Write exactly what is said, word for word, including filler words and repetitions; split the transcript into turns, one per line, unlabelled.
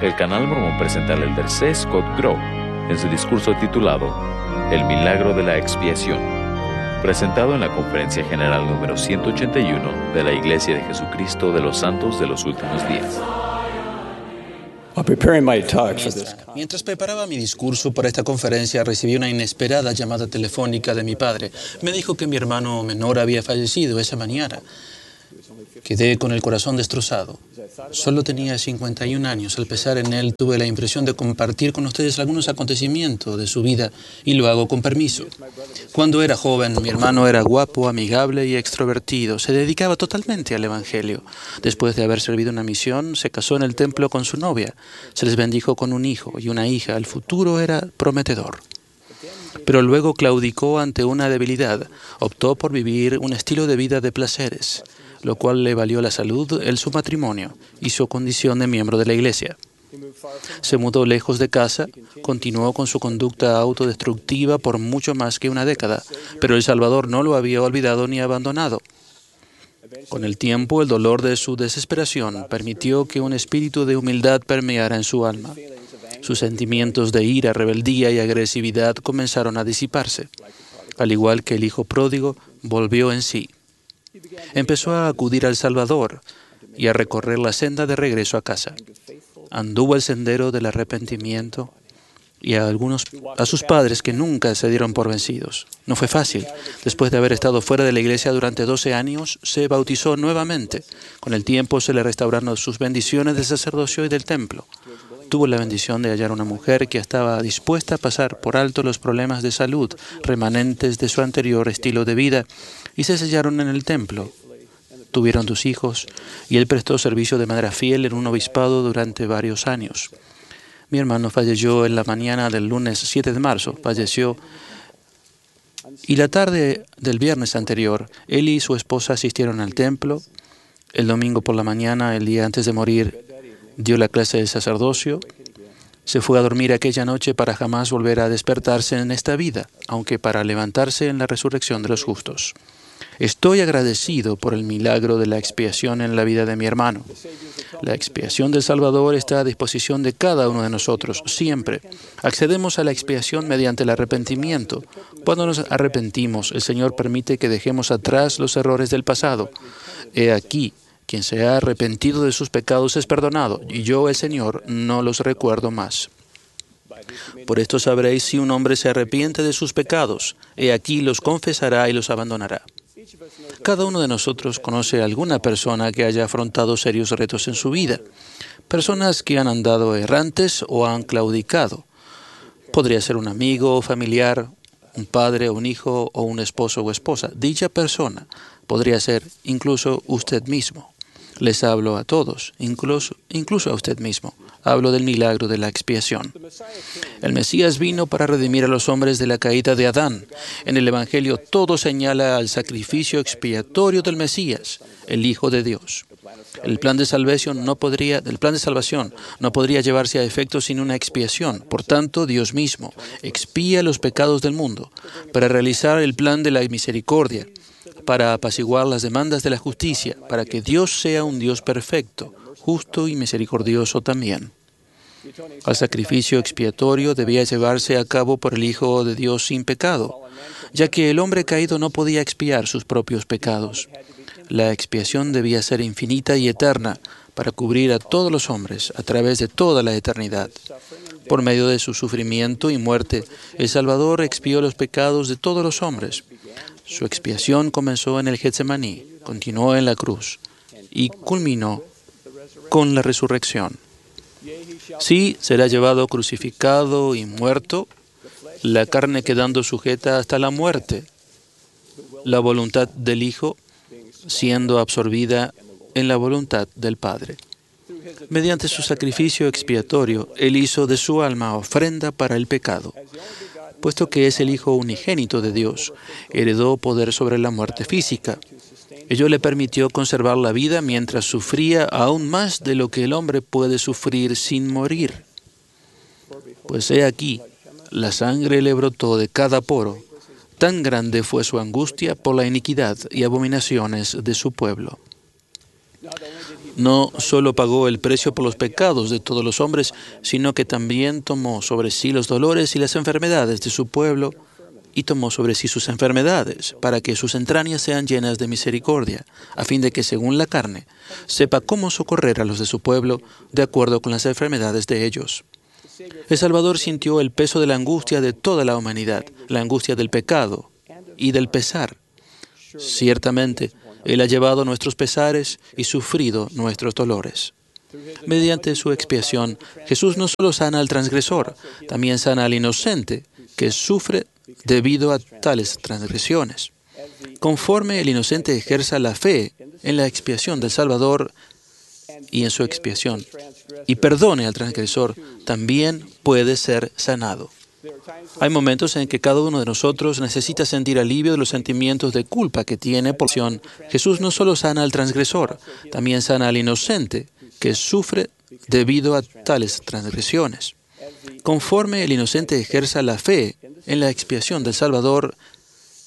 el canal Mormón presenta al elder C. Scott Grow en su discurso titulado El milagro de la expiación, presentado en la Conferencia General número ciento ochenta y uno de la Iglesia de Jesucristo de los Santos de los Últimos Días.
Mientras preparaba mi discurso para esta conferencia, recibí una inesperada llamada telefónica de mi padre. Me dijo que mi hermano menor había fallecido esa mañana. Quedé con el corazón destrozado. Solo tenía cincuenta y un años. Al pensar en él, tuve la impresión de compartir con ustedes algunos acontecimientos de su vida, y lo hago con permiso. Cuando era joven, mi hermano era guapo, amigable y extrovertido. Se dedicaba totalmente al Evangelio. Después de haber servido una misión, se casó en el templo con su novia. Se les bendijo con un hijo y una hija. El futuro era prometedor. Pero luego claudicó ante una debilidad. Optó por vivir un estilo de vida de placeres, lo cual le valió la salud, el su matrimonio y su condición de miembro de la iglesia. Se mudó lejos de casa, continuó con su conducta autodestructiva por mucho más que una década, pero el Salvador no lo había olvidado ni abandonado. Con el tiempo, el dolor de su desesperación permitió que un espíritu de humildad permeara en su alma. Sus sentimientos de ira, rebeldía y agresividad comenzaron a disiparse. Al igual que el hijo pródigo, volvió en sí. Empezó a acudir al Salvador y a recorrer la senda de regreso a casa. Anduvo el sendero del arrepentimiento y a algunos a sus padres que nunca se dieron por vencidos. No fue fácil. Después de haber estado fuera de la iglesia durante doce años, se bautizó nuevamente. Con el tiempo se le restauraron sus bendiciones de sacerdocio y del templo. Tuvo la bendición de hallar una mujer que estaba dispuesta a pasar por alto los problemas de salud remanentes de su anterior estilo de vida, y se sellaron en el templo. Tuvieron dos hijos, y él prestó servicio de manera fiel en un obispado durante varios años. Mi hermano falleció en la mañana del lunes siete de marzo. Falleció y la tarde del viernes anterior, él y su esposa asistieron al templo. El domingo por la mañana, el día antes de morir, dio la clase de sacerdocio. Se fue a dormir aquella noche para jamás volver a despertarse en esta vida, aunque para levantarse en la resurrección de los justos. Estoy agradecido por el milagro de la expiación en la vida de mi hermano. La expiación del Salvador está a disposición de cada uno de nosotros, siempre. Accedemos a la expiación mediante el arrepentimiento. Cuando nos arrepentimos, el Señor permite que dejemos atrás los errores del pasado. He aquí, quien se ha arrepentido de sus pecados es perdonado, y yo, el Señor, no los recuerdo más. Por esto sabréis si un hombre se arrepiente de sus pecados. He aquí los confesará y los abandonará. Cada uno de nosotros conoce a alguna persona que haya afrontado serios retos en su vida. Personas que han andado errantes o han claudicado. Podría ser un amigo o familiar, un padre o un hijo o un esposo o esposa. Dicha persona podría ser incluso usted mismo. Les hablo a todos, incluso, incluso a usted mismo. Hablo del milagro de la expiación. El Mesías vino para redimir a los hombres de la caída de Adán. En el Evangelio todo señala al sacrificio expiatorio del Mesías, el Hijo de Dios. El plan de salvación no podría, el plan de salvación no podría llevarse a efecto sin una expiación. Por tanto, Dios mismo expía los pecados del mundo para realizar el plan de la misericordia, para apaciguar las demandas de la justicia, para que Dios sea un Dios perfecto, justo y misericordioso también. El sacrificio expiatorio debía llevarse a cabo por el Hijo de Dios sin pecado, ya que el hombre caído no podía expiar sus propios pecados. La expiación debía ser infinita y eterna para cubrir a todos los hombres a través de toda la eternidad. Por medio de su sufrimiento y muerte, el Salvador expió los pecados de todos los hombres. Su expiación comenzó en el Getsemaní, continuó en la cruz y culminó con la resurrección. Sí, será llevado crucificado y muerto, la carne quedando sujeta hasta la muerte, la voluntad del Hijo siendo absorbida en la voluntad del Padre. Mediante su sacrificio expiatorio, Él hizo de su alma ofrenda para el pecado. Puesto que es el Hijo unigénito de Dios, heredó poder sobre la muerte física. Ello le permitió conservar la vida mientras sufría aún más de lo que el hombre puede sufrir sin morir. Pues he aquí, la sangre le brotó de cada poro. Tan grande fue su angustia por la iniquidad y abominaciones de su pueblo. no solo pagó el precio por los pecados de todos los hombres, sino que también tomó sobre sí los dolores y las enfermedades de su pueblo, y tomó sobre sí sus enfermedades, para que sus entrañas sean llenas de misericordia, a fin de que, según la carne, sepa cómo socorrer a los de su pueblo, de acuerdo con las enfermedades de ellos. El Salvador sintió el peso de la angustia de toda la humanidad, la angustia del pecado y del pesar. Ciertamente, Él ha llevado nuestros pesares y sufrido nuestros dolores. Mediante su expiación, Jesús no solo sana al transgresor, también sana al inocente, que sufre debido a tales transgresiones. Conforme el inocente ejerza la fe en la expiación del Salvador y en su expiación, y perdone al transgresor, también puede ser sanado. Hay momentos en que cada uno de nosotros necesita sentir alivio de los sentimientos de culpa que tiene por acción. Jesús no solo sana al transgresor, también sana al inocente, que sufre debido a tales transgresiones. Conforme el inocente ejerza la fe en la expiación del Salvador